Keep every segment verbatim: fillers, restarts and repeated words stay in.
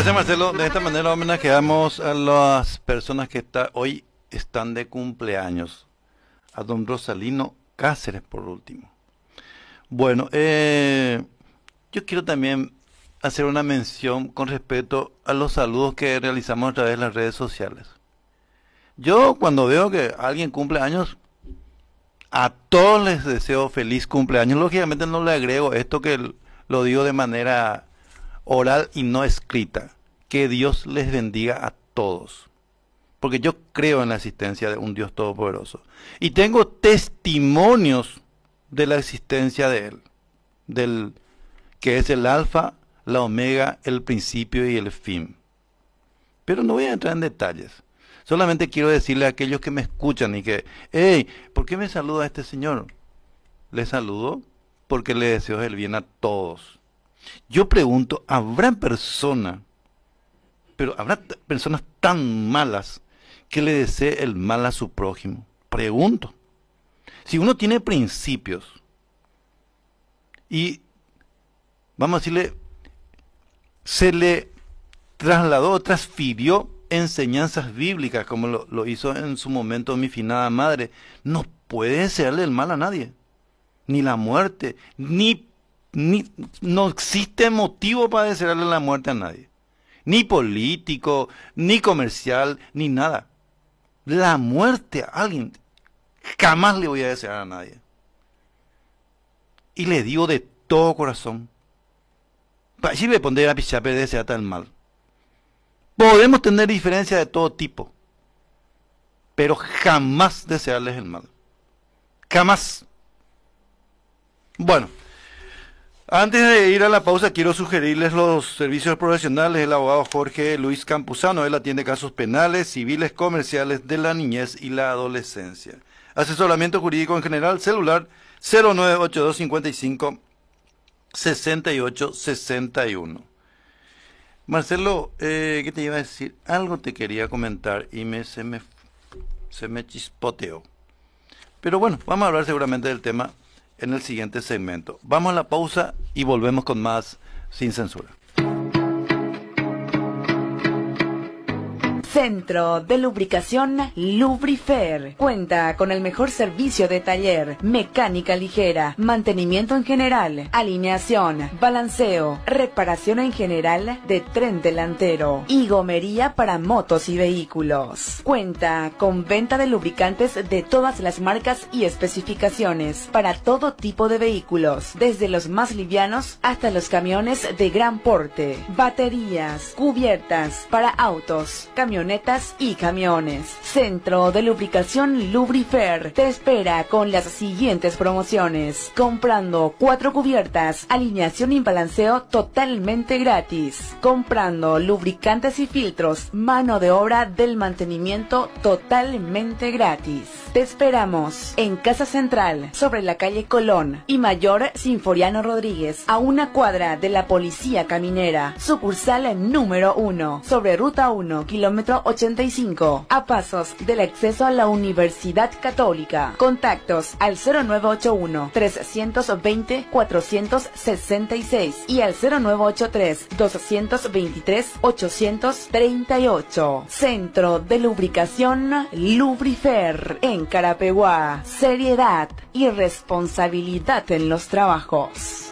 Gracias, Marcelo. De esta manera homenajeamos a las personas que está, hoy están de cumpleaños. A don Rosalino Cáceres, por último. Bueno, eh, yo quiero también hacer una mención con respecto a los saludos que realizamos a través de las redes sociales. Yo cuando veo que alguien cumple años, a todos les deseo feliz cumpleaños. Lógicamente no le agrego esto que lo digo de manera oral y no escrita. Que Dios les bendiga a todos. Porque yo creo en la existencia de un Dios todopoderoso. Y tengo testimonios de la existencia de Él. Del que es el alfa, la omega, el principio y el fin. Pero no voy a entrar en detalles. Solamente quiero decirle a aquellos que me escuchan y que, hey, ¿por qué me saluda este señor? Le saludo porque le deseo el bien a todos. Yo pregunto, ¿habrá personas, pero habrá personas tan malas que le desee el mal a su prójimo? Pregunto. Si uno tiene principios y, vamos a decirle, se le trasladó, transfirió enseñanzas bíblicas, como lo, lo hizo en su momento mi finada madre, no puede desearle el mal a nadie, ni la muerte, ni, ni no existe motivo para desearle la muerte a nadie, ni político, ni comercial, ni nada. La muerte a alguien jamás le voy a desear a nadie. Y le digo de todo corazón, para si me pondré a pichar, pero desear tan mal. Podemos tener diferencias de todo tipo, pero jamás desearles el mal. Jamás. Bueno, antes de ir a la pausa, quiero sugerirles los servicios profesionales del abogado Jorge Luis Campuzano. Él atiende casos penales, civiles, comerciales de la niñez y la adolescencia. Asesoramiento jurídico en general, celular cero nueve ocho dos cinco cinco seis ocho seis uno. Marcelo, eh, ¿qué te iba a decir? Algo te quería comentar y me, se, me, se me chispoteó. Pero bueno, vamos a hablar seguramente del tema en el siguiente segmento. Vamos a la pausa y volvemos con más Sin Censura. Centro de Lubricación Lubrifer. Cuenta con el mejor servicio de taller, mecánica ligera, mantenimiento en general, alineación, balanceo, reparación en general de tren delantero y gomería para motos y vehículos. Cuenta con venta de lubricantes de todas las marcas y especificaciones para todo tipo de vehículos, desde los más livianos hasta los camiones de gran porte, baterías, cubiertas para autos, camionetas y camiones. Centro de Lubricación Lubrifer te espera con las siguientes promociones. Comprando cuatro cubiertas, alineación y balanceo totalmente gratis. Comprando lubricantes y filtros, mano de obra del mantenimiento totalmente gratis. Te esperamos en Casa Central, sobre la calle Colón y Mayor Sinforiano Rodríguez, a una cuadra de la Policía Caminera. Sucursal número uno, sobre Ruta uno, kilómetro ochenta y cinco, a pasos del acceso a la Universidad Católica. Contactos al cero nueve ocho uno, tres dos cero, cuatro seis seis y al cero nueve ocho tres, dos dos tres, ocho tres ocho. Centro de Lubricación Lubrifer en Carapeguá. Seriedad y responsabilidad en los trabajos.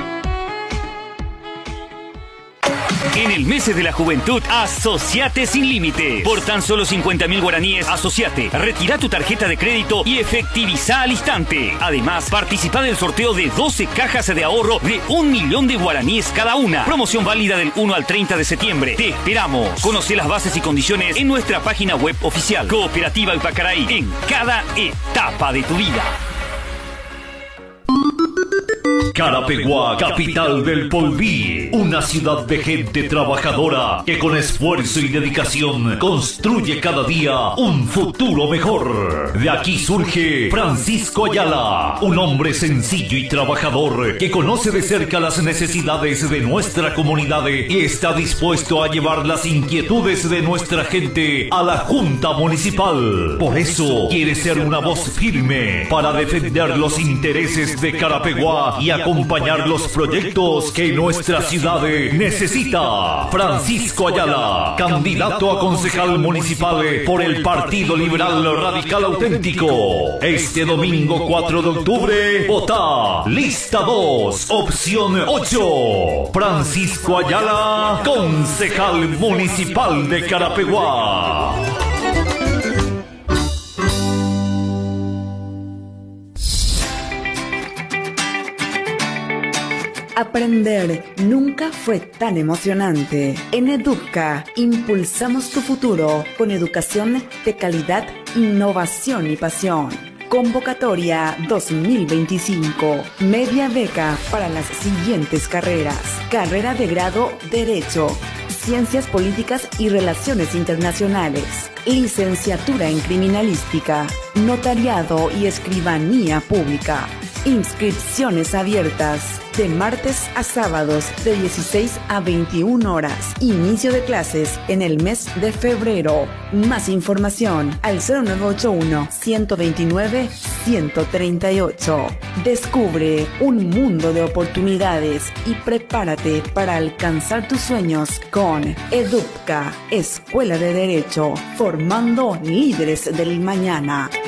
En el mes de la juventud, asociate sin límites. Por tan solo cincuenta mil guaraníes, asociate. Retira tu tarjeta de crédito y efectiviza al instante. Además, participa del sorteo de doce cajas de ahorro de un millón de guaraníes cada una. Promoción válida del uno al treinta de septiembre. Te esperamos. Conoce las bases y condiciones en nuestra página web oficial. Cooperativa Ipacaraí, en cada etapa de tu vida. Carapeguá, capital del Polví, una ciudad de gente trabajadora que con esfuerzo y dedicación construye cada día un futuro mejor. De aquí surge Francisco Ayala, un hombre sencillo y trabajador que conoce de cerca las necesidades de nuestra comunidad y está dispuesto a llevar las inquietudes de nuestra gente a la Junta Municipal. Por eso quiere ser una voz firme para defender los intereses de Carapeguá y a acompañar los proyectos que nuestra ciudad necesita. Francisco Ayala, candidato a concejal municipal por el Partido Liberal Radical Auténtico. Este domingo cuatro de octubre, vota lista dos, opción ocho. Francisco Ayala, concejal municipal de Carapeguá. Aprender nunca fue tan emocionante. En Edupca impulsamos tu futuro con educación de calidad, innovación y pasión. Convocatoria dos mil veinticinco. Media beca para las siguientes carreras. Carrera de grado Derecho, Ciencias Políticas y Relaciones Internacionales. Licenciatura en Criminalística, Notariado y Escribanía Pública. Inscripciones abiertas de martes a sábados de dieciséis a veintiuna horas. Inicio de clases en el mes de febrero. Más información al cero nueve ocho uno, ciento veintinueve, ciento treinta y ocho. Descubre un mundo de oportunidades y prepárate para alcanzar tus sueños con Edupca, Escuela de Derecho, formando líderes del mañana.